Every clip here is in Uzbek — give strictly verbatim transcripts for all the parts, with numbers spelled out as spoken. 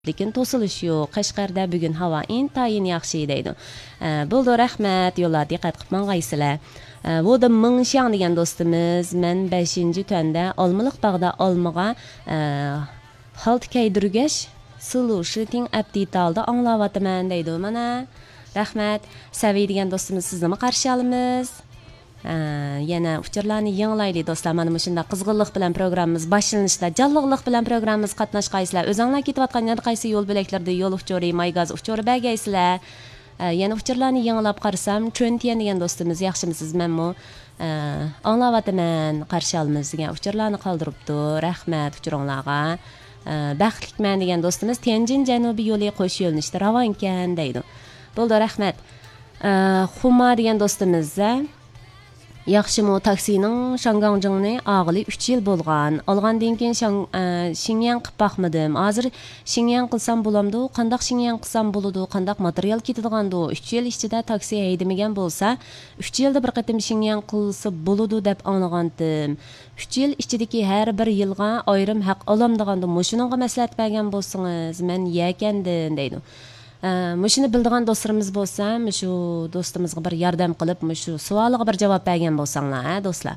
lekin to'silish yo'q. Qashqarda bugun havo intayin yaxshi deydi. Bo'ldi, rahmat, yo'llar diqqat qilib mang'aysizlar. Bu da Mingxiang degan do'stimiz men beshinchi tuanda Olmaliq bog'da olmaga halt kaydirgash sulushing update-alda anglayapman deydi. Mana rahmat. Saviy degan do'stimiz sizni qarshi olamiz. Yana uchurlarni yanglaylik do'stlar. Mana shunda qizg'inlik bilan programmamiz boshlanishda, jonliqlik bilan programmamiz qatnashqaysizlar. O'zinglar ketayotgan yana qaysi yo'l belaklarda yo'l uchori, maygaz uchori bagaysizlar. Yana uchurlarni yanglab qarsam, Cho'ntiyan degan do'stimiz yaxshimisiz? Menmi anglayapman, qarshi olamiz degan uchurlarni qoldiribdi. Rahmat uchuringlarga. Baxtlikman degan do'stimiz Tianjin janubiy yo'li qo'sh yo'nalishda ravon ekan deydi. Bo'ldi, rahmat. Xuma degan do'stimiz yaxshimi taksining Shanganjingni og'ili uch yil bo'lgan. Olgandan keyin Xinjiang qilib baxmadim. Hozir Xinjiang qilsam bo'lamdi, qandaq Xinjiang qilsam bo'ladi, qandaq material ketadigandu. uch yil ichida taksi haydamagan bo'lsa, uch yilda bir qatim Xinjiang qilsa bo'ladi deb anglagandim. uch yil ichidagi har bir yilga ayrim haq olamdiganda, mushuninga maslahat bergan bo'lsangiz, men yakandim deydi. Mushuni bildigan do'stlarimiz bo'lsa, shu do'stimizga bir yordam qilib, shu savoliga bir javob bergan bo'lsanglar, ha do'stlar.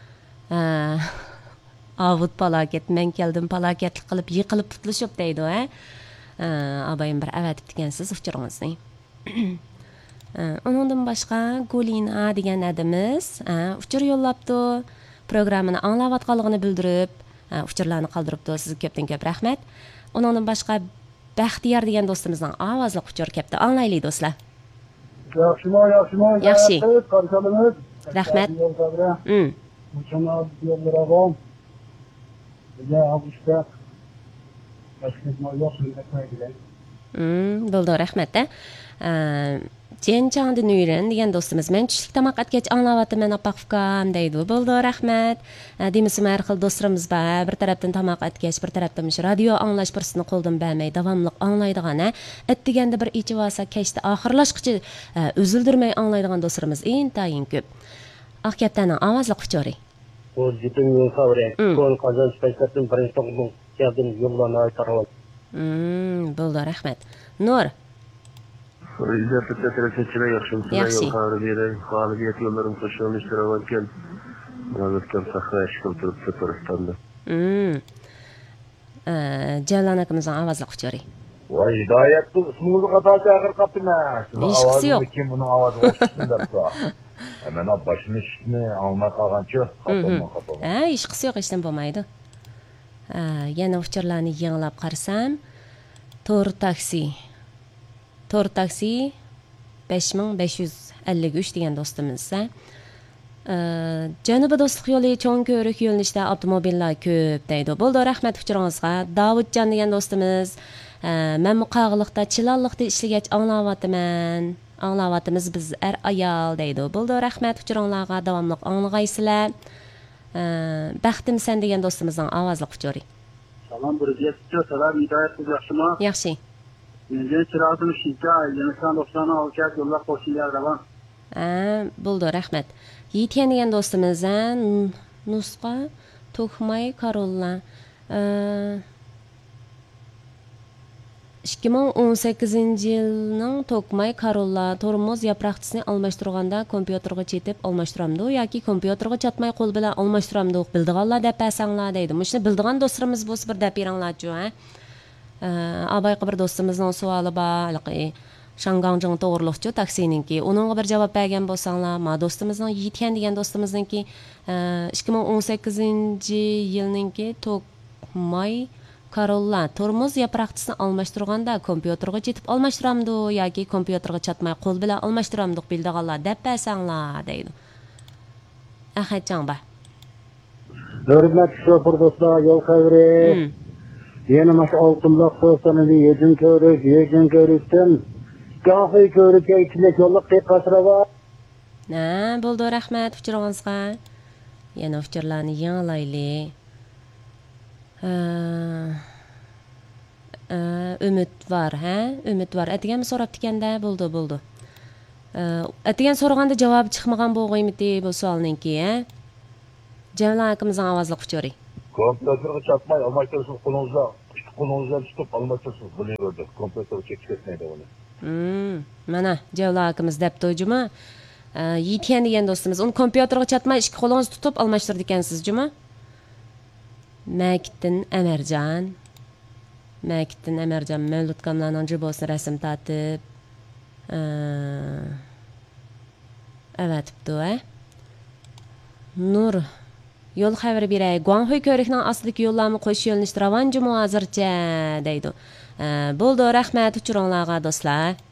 Avut palokat, men keldim palokatlik qilib, yiqilib tutilishib deydi, ha. Abayim bir avatib degansiz uchuringizni. Undan boshqa Golina degan adimiz, uchur yo'llabdi, programmani anglayotganligini bildirib, uchurlarni qoldiribdi. Sizga ko'pdan ko'p rahmat. Undan boshqa Baxtiyor degan do'stimizning ovozli uchur kelibdi. Anglaylik do'stlar. Yaxshimi, yaxshimi. Yaxshi. Qarshilamiz. Rahmat. Mm. Muchana yo'llaram. Ya avgustda. Toshkentga yo'qligida qo'ydilar. Mm, bo'ldi, rahmat. Jenchangda Nuyren degan do'stimiz men tushlik tomoq atgach anglayapman apaqfkam deydi. Bo'ldi, rahmat. Demisam har xil do'stlarimiz bor. Bir tarafdan tomoq atgach, bir tarafdan shu radio anglash fursatini qo'ldan bermay davomli anglaydigan, it deganda bir ichivasa kechda oxirlashqicha uzildirmay anglaydigan do'stlarimiz intayin ko'p. Aqyaptaning ovozli quchori. O'zining yo'l xabaring. Qo'l qozon spaytatdan birinchi to'g'rim keldim yo'llarni aytarib. Mm, bo'ldi, rahmat. Nur Rize Petros'un yaxshimisiz? Yaxshi. G'olibiyat yo'llarim qo'shilib ishtirok etgan. Mazkur sahra ishqil turibdi Turkistonda. Mm. Jalon akamizning ovozli quchori. Voy, hidoyatni ismingizni qator chaqirib qaptiman. Hechqisi yo'q. Kim buning ovozi o'xshaydi debdi. Mana boshini ishni olmay qolgancha xatoman xatoman. Ha, hech qisi yo'q, hech nima bo'lmaydi. Yana uchurlarni yanglab qarasam, To'r taksi. To'r taksi besh ming besh yuz ellik uch degan do'stimiz. Janubiy do'stlik yo'li cho'ng ko'rik yo'nalishda avtomobillar ko'p deydi. Bo'ldi, rahmat uchuringizga. Davudjon degan do'stimiz, men muqog'iliqda, chilonliqda ishlagach anglayapman. Anglayapmiz biz er ayol deydi. Bo'ldi, rahmat uchuringlarga davomli anglag'aysizlar. Baxtim sen degan do'stimizning ovozli quchori. Salom, birga salam, hidoyatingiz yaxshimi? Yaxshi. Menga chiroqni shika, yana do'stlarni olib yo'llar qo'shinglar davom. Ha, bo'ldi, rahmat. Yetgan degan do'stimiz, nusxa To'qmay Karolla. ikki ming o'n sakkizinchi yilning To'qmay Karolla tormoz yaproqchisini almashtirganda kompyuterga chetib almashtiramdi yoki kompyuterga chatmay qo'l bilan almashtiramdi. Bildiganlar deb pasanglar deydi. Shuni bildigan do'stlarimiz bo'lsa bir deb beringlar-chu, ha. Abayqa bir do'stimizning savoli bor. Shanganjing to'g'riliqchi taksininki. Uningga bir javob bergan bo'lsanglar, ma do'stimizning Yitgan degan do'stimizningki ikki ming o'n sakkizinchi yilninki To'qmay Karolla tormoz yaproqchisini almashtirganda kompyuterga chetib almashtiramdi yoki kompyuterga chatmay qo'l bilan almashtiramdi bildiganlar deb pasanglar deydi. Ahadjon ba. Hurmatli shofir do'stlar, yo'l xavri. Yana mana oltinliq do'stlarni yedin ko'rik, yedin ko'rikdan Gahi ko'rikka ichlik yo'lliq qasrava. Na, bo'ldi, rahmat uchuringizga. Yana uchurlarni yanglaylik. Umid var, ha? Umid var. Atigan so'rab tikanda bo'ldi, bo'ldi. Atigan so'raganda javob chiqmagan bo'lg'aymiti bu savolninki, ha? Jalon akamizning ovozli quchori. Kompyuterga chatmay almashtirishni qo'lingizda Qo'lingizdan tutib almashtirsiz bo'laverdi. Kompyuter chekib ketmaydi uni. Hmm, mana Javla akamiz debdi juma. Yetgan degan do'stimiz uni kompyuterga chatmay ikki qo'lingizni tutib almashtirdi ekansiz juma. Makittin Amarjon. Makittin Amarjon Mavlud Kamlanning jibosini rasm tatib. Evet, bu. Nur yo'l xabari beray. Guanghui ko'rikning ostidagi yo'llarni qo'sh yo'lni Ravan juma hozircha deydi. Bo'ldi, rahmat uchuringlarga do'stlar.